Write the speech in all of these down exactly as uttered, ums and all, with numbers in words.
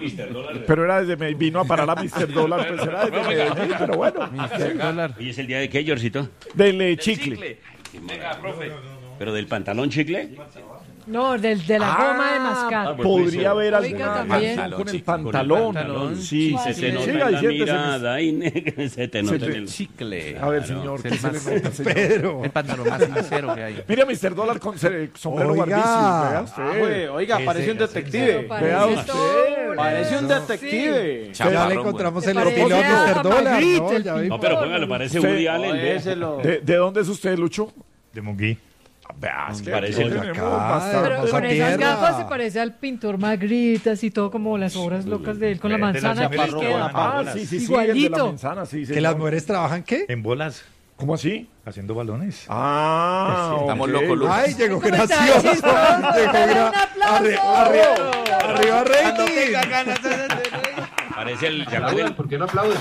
mister Dólar. Pero era desde Medellín, vino a parar a mister Dólar, pues era desde Medellín, pero bueno. mister Dólar. Hoy es el día de qué, Georgito. Del eh, chicle. Venga, profe. ¿Pero del pantalón chicle? No, del, de la goma de mascar. Podría haber Oiga, alguna también. razón con el Con el pantalón. pantalón. Sí, Se sí, te sí. nota Siga en la diciendo, se me- mirada, y se te nota Se en te- el... Chicle. A ver, señor, ¿qué Es se el le más- nota, señor? Pero, El pantalón más sincero que hay. Mira, mister Dólar con ce- sombrero Oiga. barbísimo, vea Ah, usted. güey, oiga, parece un detective. Vea Parece usted. todo, Parece un sí. detective. ya le encontramos Se el parece estilo a a mister Dólar, Magritte, ¿no? el Ya pintor. vi. No, pero póngalo, parece Sí. Woody Allen. ve. Óyeselo. ¿De, de dónde es usted, Lucho? De Monguí. Vea, es que Parece aquí el- tenemos acá, bastante. Pero Hermosa con esas tierra. gafas se parece al pintor Magritte, así todo como las obras locas de él con la De la manzana aquí chaparro, queda. Ah, sí, sí, sí, el de la Igualito. manzana, sí, ¿Que señor. las mujeres trabajan qué? En bolas, ¿Cómo así? haciendo balones. Ah, Estamos ok. locos, Lucho. Ay, llegó ¿Cómo está? gracioso. Chistoso. Llegó gra- Un aplauso. arri- arriba, arriba rating. Parece el... ¿se acuerdan? ¿Por qué no aplauden?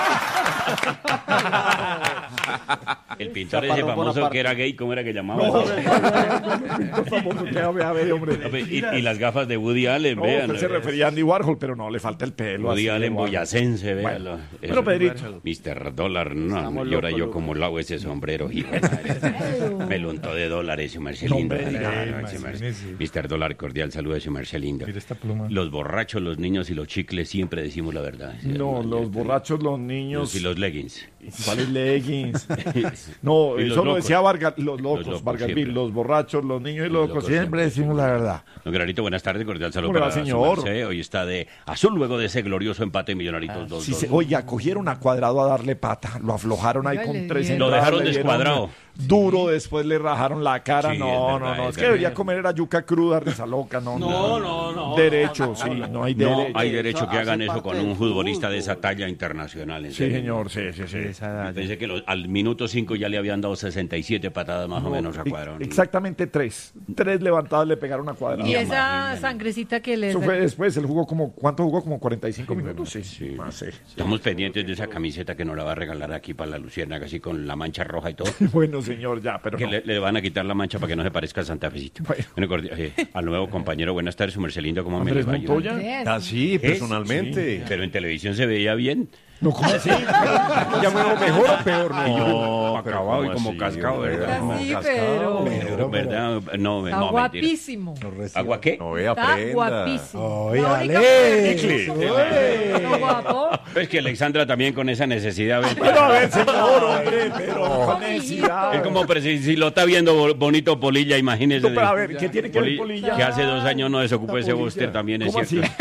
El pintor ese Chaparrón famoso Bonaparte. que era gay, ¿cómo era que llamaba? No, pintor famoso que a ver, a ver, hombre. Y, y las gafas de Woody Allen, No, vean. usted se refería a Andy Warhol, pero no, le falta el pelo. Woody así, Allen igual. boyacense, Bueno, véanlo. pero Eso. Pedrito. mister Dólar, no, Estamos y ahora locos, yo locos. como lavo ese sombrero, hijo de madre. Me lo untó de dólares, su merced lindo. hombre, Ay, diga, ay, imagínese. su merced. mister Dólar, cordial saludo de su merced lindo. Mira esta pluma. Los borrachos, los niños y los chicles siempre decimos la verdad. No, los borrachos, los niños. Y los leggings. ¿Cuáles leggings? No, Y los eso lo locos. decía Vargas, los locos, locos Vargas siempre. Vil, los borrachos, los niños y Los los locos. locos Siempre siempre decimos la verdad. Don Granito, buenas tardes, cordial saludo ¿Cómo le va, para señor? su merced. Hoy está de azul luego de ese glorioso empate Millonaritos dos dos. Sí, se, oiga, cogieron a Cuadrado a darle pata, lo aflojaron ahí Oiga, con le tres dieron. Lo entradas, dejaron le dieron descuadrado. Duro, después le rajaron la cara. Sí, no, es no, verdad, no, es es que verdad. debería comer era yuca cruda, risa loca, no. No, no, no. Derecho, sí, no hay No derecho. hay derecho que Eso hagan hace eso parte con del un futbolista de fútbol. esa talla internacional. en Sí, serio. señor, sí, sí, sí. Esa- Pensé que los- al minuto cinco ya le habían dado sesenta y siete patadas más o menos a Y- Cuadrado. Exactamente tres. Tres levantadas le pegaron a Cuadrado. Y Ya, esa madre, sangrecita que le Eso fue después, él jugó como, ¿cuánto jugó? Como cuarenta y cinco minutos, sí. Sí. Más, sí. Estamos pendientes de esa camiseta que nos la va a regalar aquí para la Luciérnaga, así con la mancha roja y todo. Bueno, señor, ya, pero Que no. le, le van a quitar la mancha para que no se parezca a Santa Fecito. Bueno. Bueno, cordi- eh, al nuevo compañero, buenas tardes, su Mercelindo, ¿cómo me le Andrés va? Montoya. Andrés. Ah, sí, ¿Es? personalmente. Pero en televisión se veía bien. No, ¿cómo así? ¿Ya me veo mejor o peor? Y yo, No, pero acabado y ¿cómo como así, cascado, hombre? ¿verdad? Ahora sí, Cascado. pero ¿Verdad? No, está no, mentira. guapísimo. ¿Agua qué? No, ve, Está aprenda. guapísimo. Oye, La única Ale. mujer- Está guapo. Es que Alexandra también con esa necesidad. ¿ves? Pero a ver, señor, hombre, pero con Es necesidad. como pero si, si lo está viendo bo- bonito Polilla, imagínese. No, pero a ver, ¿qué tiene que ver Polilla? Que hace dos años no desocupó ese Polilla. búster también, es ¿Cómo cierto.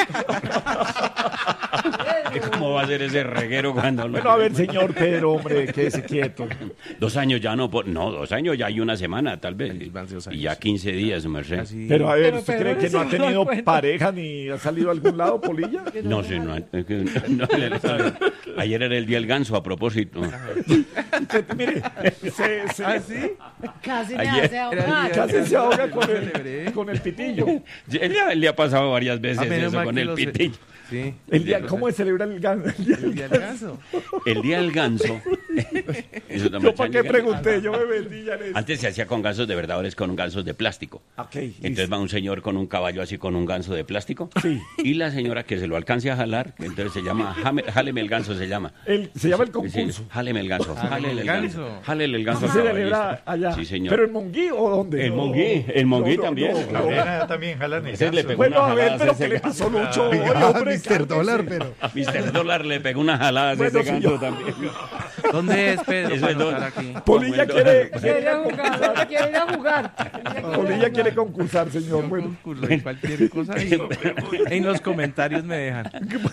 ¿Cómo va a ser ese reguero cuando lo... Bueno, a ver, señor Pedro, hombre, quédese quieto. Dos años ya no, po- no, dos años ya hay una semana, tal vez. Más de dos años. Y ya quince días, su merced. Así- Pero a ver, Pero ¿usted Pedro cree no que se no ha da tenido cuenta. pareja ni ha salido a algún lado, Polilla? No sé, no, es que- no, le- le- ayer era el día del ganso, a propósito. Mire, se, se, ¿Ah, sí? Casi me Ayer- hace ahogar. casi se ahoga con Celebré. el, con el pitillo. Él ya le ha pasado varias veces Ah, menos eso mal con que el lo sé. pitillo. Sí. El día, ¿cómo se celebra el gan- el día El del día del ganso. El día del ganso. Eso también Yo para qué sale- pregunté, yo me vendí ya en eso. Antes se hacía con gansos de verdad, ahora es con gansos de plástico. Ok, Entonces listo. va un señor con un caballo así con un ganso de plástico. Sí. Y la señora que se lo alcance a jalar, entonces se llama, jame- jáleme el ganso se llama. El- se llama el Sí, concurso. jáleme el ganso, jálele el ganso. ganso. Jálele el ganso. ¿Así al se celebra caballista. allá? Sí, señor. ¿Pero en Monguí o dónde? El No. Monguí, el Monguí No, no, también, no, claro. no. Nena también jalan el Ese le ganso. pegó Bueno, una a ver, jalada pero ese ¿qué le ganso. pasó, Lucho? Oye, Oiga, hombre, mister Dólar, pero... mister Dólar le pegó una jalada a ese Bueno, ganso señor. también. ¿Dónde es Pedro Eso para es do- anotar aquí? Polilla Como el quiere, dólar. quiere, Quiere jugar, quiere ir a jugar. Polilla quiere concursar, señor. Bueno, Concurso y cualquier cosa ahí. En los comentarios me dejan.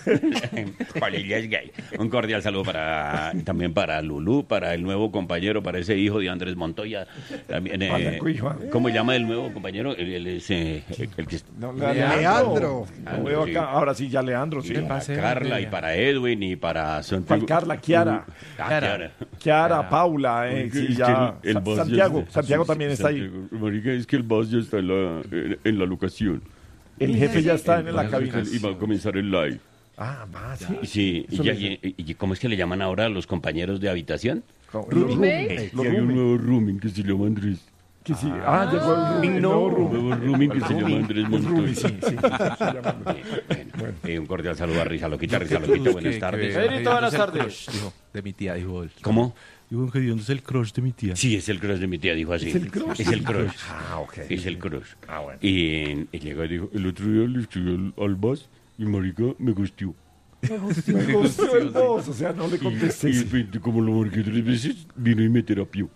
Polilla es gay. Un cordial saludo para también para Lulú, para el nuevo compañero, para ese hijo de Andrés Montoya. También, eh, Para el hijo. ¿Cómo llama el nuevo compañero? Él, él es, eh, el, el que no, Leandro. Lo veo acá. Ahora sí, ya Leandro, sí. ¿Qué para pasa? Carla y para Edwin y para Santiago. Para Carla, Kiara. Ah, Kiara. Kiara. Kiara, Paula, eh, Es que- sí, es ya. que el- el Sa- boss ya Santiago, está- Santiago también está ahí. Santiago, marica, es que el boss ya está en la, en, en la locación. El jefe ya está en la El- cabina. Y va a comenzar el live. Ah, va, sí. Y sí, y, Eso ya- le- y- y- ¿cómo es que le llaman ahora a los compañeros de habitación? Los ¿Roommate? rooming, Y los hay un rooming. nuevo rooming que se llama Andrés. Que sí. Ah, llegó el rooming. Un nuevo nuevo rooming. rooming que se llama Andrés El rooming, Montoya. sí, sí, sí, se llama Andrés. Bueno, Eh, un cordial saludo a Risa Loquita, Risa Loquita, buenas tardes. Pedrito, buenas tardes. Dijo, de mi tía, dijo él. ¿Cómo? Dijo que ¿dónde es el crush de mi tía? Sí, es el crush de mi tía, dijo así. ¿Es el crush? Es el crush. Ah, ok. Es el crush. Ah, bueno. Y, y llegó y dijo, el otro día le escribí al, al Bas y marica me gustó. Me gustó el voz, o sea, no le Y, contesté. y, y como lo marqué tres veces, vino y me terapió.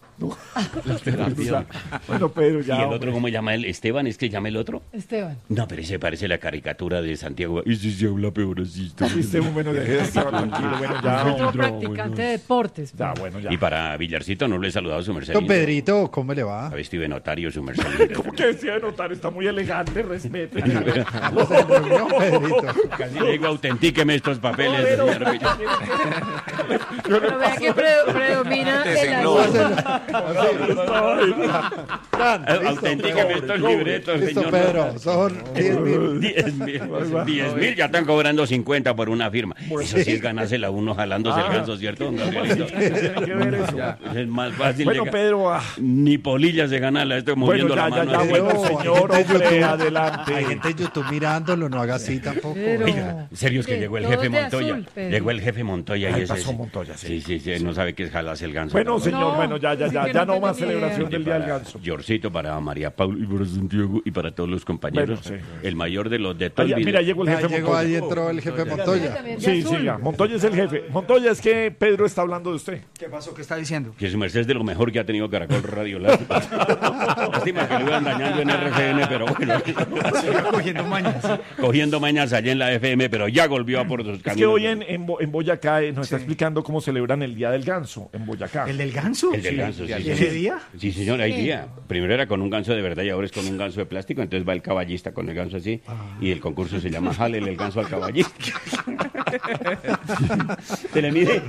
O sea, bueno, Pedro, ya. ¿Y el hombre. otro cómo llama él? ¿Esteban? ¿Es que llama el otro? Esteban. No, pero ese parece la caricatura de Santiago. Ese se habla peor así. Sí, este bueno, deje de estar tranquilo. Bueno, ya. Otro hombre. practicante de deportes. Ya, bueno, ya. Y para Villarcito no le he saludado a su merced. Don Pedrito, ¿cómo le va? A vestido de notario su merced. ¿Cómo que decía de notar? Está muy elegante, respete. Estamos en reunión, Pedrito. Casi le digo, autentíqueme estos papeles. Pero- señor Villar. Pero vea que pre- predomina el azul. Tan, listo, Autentíqueme estos libretos, Listo, señor. Pedro, son diez mil. Diez mil, diez mil, ya están cobrando cincuenta por una firma. Eso sí es ganársela a uno jalándose el ganso, ¿cierto, don Gabrielito? Tiene que ver eso. Es más fácil. Bueno, de ga- Pedro, ah, Ni polillas de ganarla, estoy bueno, moviendo ya, la ya, mano. ya, así. bueno, Pero, señor, hay gente en hombre, YouTube- adelante. Hay gente en YouTube mirándolo, no haga así tampoco. Pero- Oiga, serio es que Sí, llegó el todos jefe de Montoya. azul, Pedro. Llegó el jefe Montoya y Ay, ese. pasó sí. Montoya, sí. Sí, sí, sí, no sabe qué es jalarse el ganso. Bueno, pero señor, No, bueno, ya, ya, sí ya, que ya no no más tengo ni idea. celebración del Día del Para Ganso. Yorcito, para María Paula y para Santiago y para todos los compañeros. Bueno, sí. El mayor de los de Ah, todo el ya, video. mira, llegó el Ya jefe llegó ahí, Montoya. entró el jefe Montoya. También de Sí, azul. siga. Montoya es el jefe. Montoya, es que Pedro está hablando de usted. ¿Qué pasó? ¿Qué está diciendo? Que su merced es de lo mejor que ha tenido Caracol Radio. Lástima que lo iban dañando en R C N, pero bueno. Cogiendo mañas. Cogiendo mañas allá en la F M, pero ya volvió a por sus Es caminos. que hoy en, en, Bo- en Boyacá eh, nos está explicando cómo celebran el Día del Ganso en Boyacá. ¿El del ganso? El del ganso, sí. ¿Ese señor. día? Sí, señor, hay Sí. día. Primero era con un ganso de verdad y ahora es con un ganso de plástico. Entonces va el caballista con el ganso así. Y el concurso se llama Jálele el ganso al caballista. ¿Se le mide?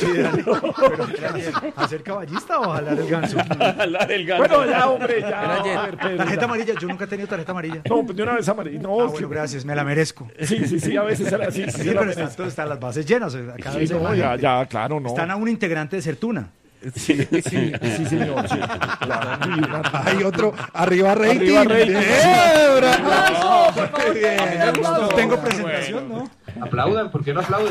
¿Hacer caballista o jalar el ganso? Jalar el ganso. Bueno, ya, hombre, ya. A ver, Pedro, Tarjeta ya. amarilla, yo nunca he tenido tarjeta amarilla. No, pues de una vez amarilla. No, Ah, sí, bueno, gracias, me la merezco. sí, sí, sí, a veces era así. Sí, Sí, sí, la pero están, merezco. todas- están las bases llenas. o sea, cada Sí, vez hay no, más ya, gente. ya, claro, no. Están a un integrante de Sertuna. Sí, señor, sí. Ya, sí, una- Hay otro, arriba rating. Arriba rating. ¡Eh, bravo! Aplausos, por favor. Muy bien. Aplausos. Tengo presentación, ¿no? Aplaudan, ¿por qué no aplauden?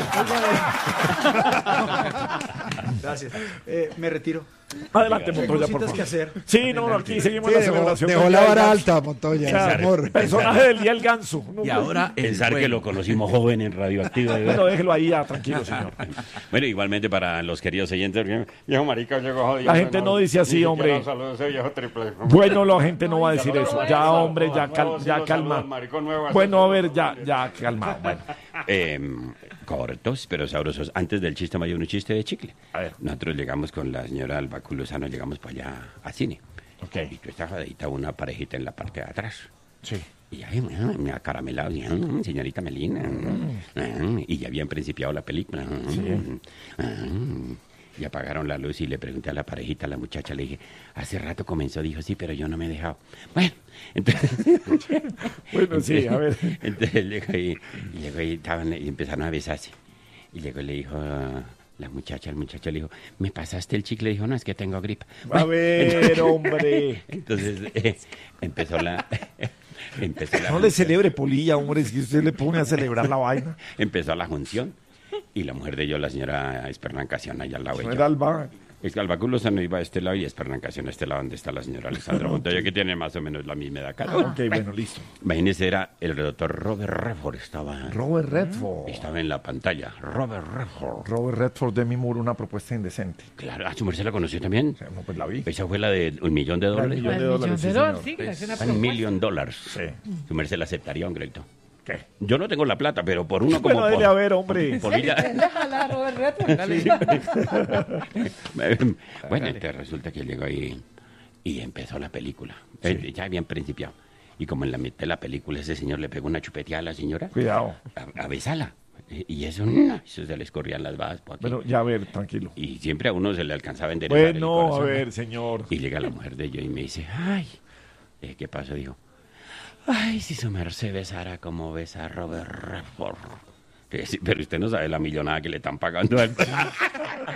Gracias. Eh, me retiro. Adelante, Tengo Montoya, por cositas que favor. hacer. Sí, no, aquí seguimos Sí, la dejó, celebración. dejó del la Día del vara Ganso. alta, Montoya, O sea, amor. personaje del Día del Ganso. No, Y ahora el Pensar que juego. lo conocimos joven en Radioactiva. de Bueno, verdad. déjelo ahí ya, tranquilo, señor. Bueno, igualmente para los queridos oyentes, porque, viejo marica, llegó jodido. La gente no dice así, Ni siquiera hombre. un saludo, ese viejo triple. Bueno, la gente no va a decir eso. Ya, hombre, ya, cal- Nuevos, ya los calma. saludos, maricón nuevo, Bueno, a así. ver, ya, ya, calma. Bueno, Eh, cortos, pero sabrosos. Antes del chiste mayor, un chiste de chicle. A ver. Nosotros llegamos con la señora Albacu Lozano, llegamos para allá a cine. ok. Y tú estás jodidita una parejita en la parte de atrás. Sí. Y ahí mm, me acaramelado, y, mm, señorita Melina. mm, mm, y ya habían principiado la película. mm, mm, Y apagaron la luz y le pregunté a la parejita, a la muchacha, le dije, hace rato comenzó, dijo, sí, pero yo no me he dejado. Bueno, entonces... Bueno, sí, a ver. Entonces llegó y, y llegó y, estaban, y empezaron a besarse. Y llegó y le dijo a la muchacha, el muchacho le dijo, ¿me pasaste el chicle? Le dijo, no, es que tengo gripa. A ver, hombre. Entonces eh, empezó la... empezó la No le celebre polilla, hombre, es que usted le pone a celebrar la vaina. empezó la junción. Y la mujer de ellos, la señora Esperancación, allá al lado de No ella. era Alba. Es que Albaculo no iba a este lado y Esperancación a este lado, donde está la señora Alessandra Montoya, que tiene más o menos la misma edad. Cada uno. Ok, bueno, listo. Imagínese, era el doctor Robert Redford, estaba, Robert Redford. estaba en la pantalla. Robert Redford. Robert Redford de mi muro, una propuesta indecente. Claro, ¿a su merced la conoció también? O sea, no, pues la vi. Esa fue la de un millón de dólares. millón El de millón dólares, de sí, dólares, señor. sí, le hace una Un propuesta. millón dólares. Sí. Su merced la aceptaría un crédito. ¿Qué? Yo no tengo la plata, pero por uno como Bueno, dele por- a ver, hombre. polilla. Déjala, Robert Redford. Bueno, entonces resulta que llegó ahí y empezó la película. Eh, Ya habían principiado. Y como en la mitad de la película ese señor le pegó una chupeteada a la señora, Cuidado. a, a besarla. Eh, Y eso, no, eso se le escorrían las babas por aquí. Bueno, ya a ver, tranquilo. Y siempre a uno se le alcanzaba a enderezar el Bueno, a corazón. ver, señor. Y llega la mujer de ellos y me dice, ay, eh, ¿qué pasó? Dijo, ay, si su merced besara como besa a Robert Redford. Que sí, pero usted no sabe la millonada que le están pagando a él.